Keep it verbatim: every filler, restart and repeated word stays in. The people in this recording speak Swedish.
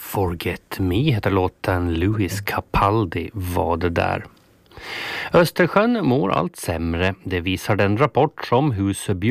Forget Me heter låten. Louis Capaldi var det där. Östersjön mår allt sämre. Det visar den rapport som Husby